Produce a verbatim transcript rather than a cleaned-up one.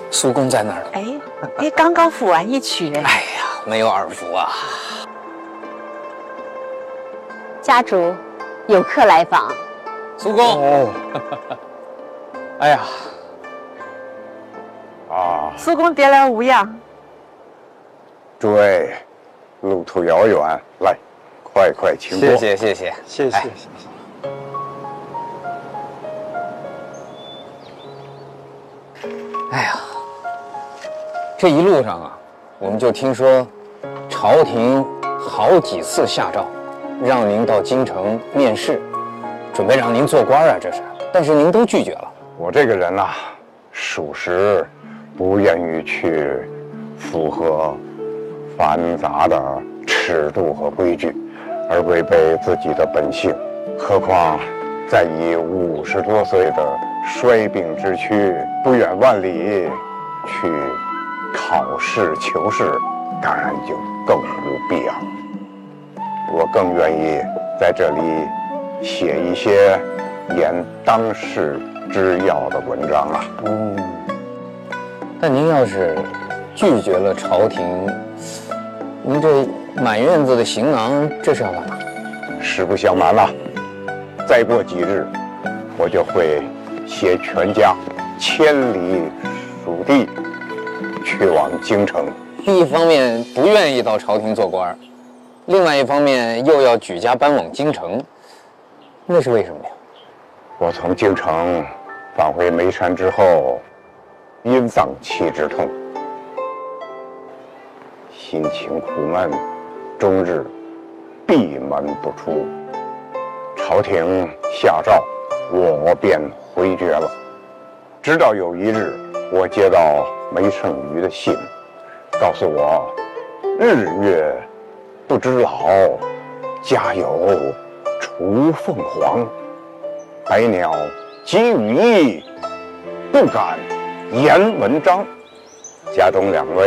苏公在那儿呢。 哎，哎，刚刚抚完一曲哎。 哎呀，没有耳福啊。 家主，有客来访。 苏公。哦。哎呀。 啊。 苏公别来无恙。 诸位，路途遥远，来，快快请坐。 谢谢谢谢谢谢谢谢。 哎呀，这一路上啊，我们就听说，朝廷好几次下诏，让您到京城面试，准备让您做官啊，这是，但是您都拒绝了。 我这个人呐、啊，属实不愿意去符合繁杂的尺度和规矩，而违背自己的本性。何况在以五十多岁的衰病之躯，不远万里去考试求是，当然就更无必要。我更愿意在这里写一些言当世之要的文章啊。 嗯，但您要是拒绝了朝廷，您这满院子的行囊，这是要干嘛？ 实不相瞒啊，再过几日，我就会携全家千里属地，去往京城。 一方面不愿意到朝廷做官，另外一方面又要举家搬往京城，那是为什么呀？ 我从京城返回眉山之后，因丧妻之痛，心情苦闷，终日闭门不出。朝廷下诏，我便回绝了。直到有一日，我接到梅圣瑜的信，告诉我日月不知老，家有雏凤凰，百鸟集羽翼，不敢言文章。家中两位